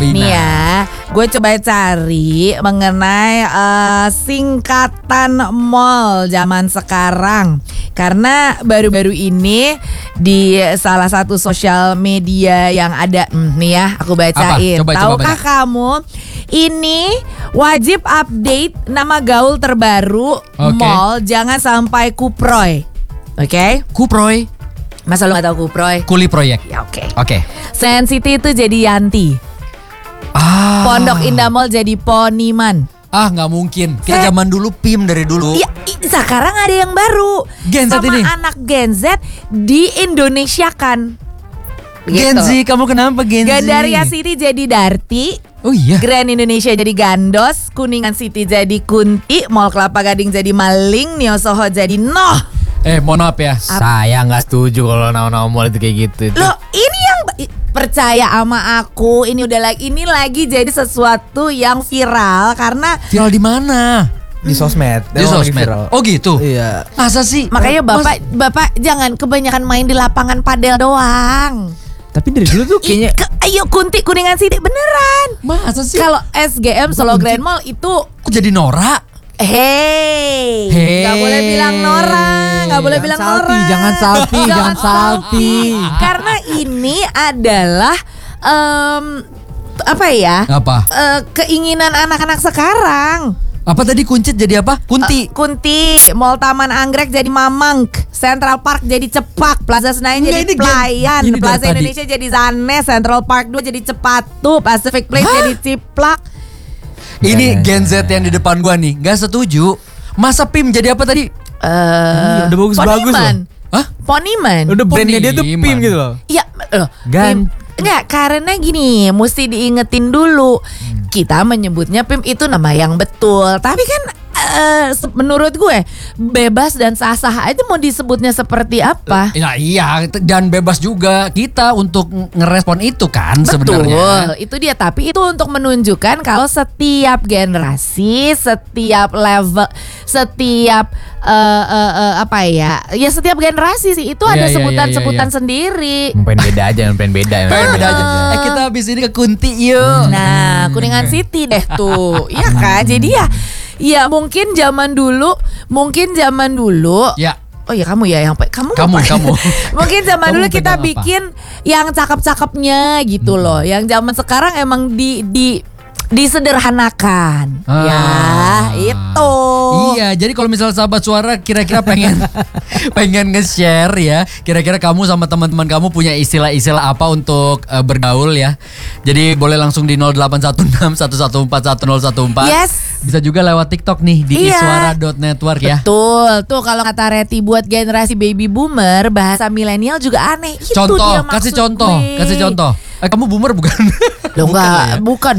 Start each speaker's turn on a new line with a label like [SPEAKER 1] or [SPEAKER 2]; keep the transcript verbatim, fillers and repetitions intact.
[SPEAKER 1] Bina.
[SPEAKER 2] Nih ya, gue coba cari mengenai uh, singkatan mall zaman sekarang. Karena baru-baru ini di salah satu sosial media yang ada, hmm, nih ya, aku bacain.
[SPEAKER 1] Coba, coba,
[SPEAKER 2] Tahukah
[SPEAKER 1] coba
[SPEAKER 2] kamu ini wajib update nama gaul terbaru
[SPEAKER 1] Oke.
[SPEAKER 2] mall, jangan sampai kuproy. Oke? Okay?
[SPEAKER 1] Kuproy.
[SPEAKER 2] Masa lu gak tahu kuproy?
[SPEAKER 1] Kuli proyek.
[SPEAKER 2] Ya oke. Okay.
[SPEAKER 1] Oke.
[SPEAKER 2] Sen City itu jadi Yanti.
[SPEAKER 1] Ah.
[SPEAKER 2] Pondok Indah Mall jadi Poniman.
[SPEAKER 1] Ah nggak mungkin. Kita
[SPEAKER 2] Eh.
[SPEAKER 1] zaman dulu P I M dari dulu.
[SPEAKER 2] Iya, i- sekarang ada yang baru.
[SPEAKER 1] Gen Z
[SPEAKER 2] sama
[SPEAKER 1] ini.
[SPEAKER 2] anak Gen Z di Indonesia kan.
[SPEAKER 1] Gen Z, kamu kenapa Gen Z?
[SPEAKER 2] Gandaria City jadi Darti.
[SPEAKER 1] Oh iya.
[SPEAKER 2] Grand Indonesia jadi Gandos. Kuningan City jadi Kunti. Mall Kelapa Gading jadi Maling. Neo Soho jadi Noh.
[SPEAKER 1] Eh mohon maaf ya.
[SPEAKER 3] Saya nggak setuju kalau nama-nama mall itu kayak gitu. Itu.
[SPEAKER 2] Loh ini yang percaya sama aku, ini udah lagi ini lagi jadi sesuatu yang viral karena
[SPEAKER 1] Viral di mana?
[SPEAKER 3] Di sosmed.
[SPEAKER 1] Di
[SPEAKER 3] Emang lagi
[SPEAKER 1] sosmed.
[SPEAKER 3] viral.
[SPEAKER 1] Oh gitu.
[SPEAKER 3] Iya.
[SPEAKER 1] Masa sih?
[SPEAKER 2] makanya
[SPEAKER 1] Mas-
[SPEAKER 2] bapak bapak jangan kebanyakan main di lapangan padel doang.
[SPEAKER 3] Tapi dari dulu tuh
[SPEAKER 2] Ih,
[SPEAKER 3] kayaknya
[SPEAKER 2] ke- ayo Kunti Kuningan City beneran.
[SPEAKER 1] Masa sih?
[SPEAKER 2] Kalau S G M Solo Grand Mall itu
[SPEAKER 1] Kok jadi Nora?
[SPEAKER 2] hey,
[SPEAKER 1] Hey.
[SPEAKER 2] nggak boleh bilang Nora, nggak boleh bilang
[SPEAKER 3] salty,
[SPEAKER 2] Nora.
[SPEAKER 3] jangan salty, jangan salty.
[SPEAKER 2] Karena ini adalah em, apa ya?
[SPEAKER 1] Apa?
[SPEAKER 2] Eh, keinginan anak-anak sekarang.
[SPEAKER 1] Apa tadi kuncit jadi apa? Kunti.
[SPEAKER 2] Eh, Kunti, Mall Taman Anggrek jadi Mamang, Central Park jadi Cepak, Plaza Senayan
[SPEAKER 1] Enggak,
[SPEAKER 2] jadi
[SPEAKER 1] ini gen-
[SPEAKER 2] Pelayan,
[SPEAKER 1] ini dari
[SPEAKER 2] Plaza
[SPEAKER 1] tadi.
[SPEAKER 2] Indonesia jadi Zane, Central Park dua jadi Cepatu, Pacific Place
[SPEAKER 1] Hah?
[SPEAKER 2] jadi Ciplak.
[SPEAKER 1] Ini Gen Z yang di depan gua nih, nggak setuju. Masa P I M jadi apa tadi?
[SPEAKER 2] Eh,
[SPEAKER 3] udah bagus-bagus
[SPEAKER 2] Poniman.
[SPEAKER 1] Hah?
[SPEAKER 2] Poniman.
[SPEAKER 3] udah brandnya dia tuh P I M
[SPEAKER 1] Poniman.
[SPEAKER 3] gitu loh.
[SPEAKER 2] Iya, loh.
[SPEAKER 3] Gan-
[SPEAKER 2] P I M. Enggak, karena gini, mesti diingetin dulu. Kita menyebutnya P I M itu nama yang betul, tapi kan eh, se- menurut gue bebas dan sah-sah aja mau disebutnya seperti apa.
[SPEAKER 1] Ya iya, dan bebas juga kita untuk ngerespon itu kan sebenarnya.
[SPEAKER 2] Betul, itu dia. Tapi itu untuk menunjukkan kalau setiap generasi, setiap level, setiap eh, eh, eh, apa ya, ya setiap generasi sih itu
[SPEAKER 1] Iya,
[SPEAKER 2] ada
[SPEAKER 1] iya,
[SPEAKER 2] sebutan-sebutan
[SPEAKER 1] iya, iya.
[SPEAKER 2] sendiri.
[SPEAKER 3] Pengen beda aja, pengen beda.
[SPEAKER 1] Pengen beda aja. Eh kita habis ini ke Kunti yuk.
[SPEAKER 2] Nah, Kuningan City deh tuh. Iya kan? Jadi ya ya mungkin zaman dulu, mungkin zaman dulu.
[SPEAKER 1] Ya.
[SPEAKER 2] Oh ya kamu ya yang kamu
[SPEAKER 1] Kamu,
[SPEAKER 2] apa?
[SPEAKER 1] kamu.
[SPEAKER 2] Mungkin zaman
[SPEAKER 1] Kamu
[SPEAKER 2] dulu kita
[SPEAKER 1] pegang apa?
[SPEAKER 2] bikin yang cakep-cakepnya gitu loh. Yang zaman sekarang emang di di disederhanakan.
[SPEAKER 1] Ah.
[SPEAKER 2] Ya, itu.
[SPEAKER 1] Iya, jadi kalau misalnya sahabat suara kira-kira pengen pengen nge-share ya, kira-kira kamu sama teman-teman kamu punya istilah-istilah apa untuk uh, bergaul ya. Jadi boleh langsung di nol delapan satu enam satu satu empat satu nol satu empat.
[SPEAKER 2] Yes.
[SPEAKER 1] Bisa juga lewat TikTok nih di
[SPEAKER 2] Iya.
[SPEAKER 1] iswara dot network ya.
[SPEAKER 2] Betul. Tuh kalau kata Reti buat generasi baby boomer, bahasa milenial juga aneh. Itu
[SPEAKER 1] Contoh,
[SPEAKER 2] dia
[SPEAKER 1] kasih
[SPEAKER 2] maksud
[SPEAKER 1] contoh,
[SPEAKER 2] gue.
[SPEAKER 1] kasih contoh. Eh, kamu boomer bukan?
[SPEAKER 2] Loh
[SPEAKER 1] Bukan
[SPEAKER 2] enggak,
[SPEAKER 1] ya?
[SPEAKER 2] bukan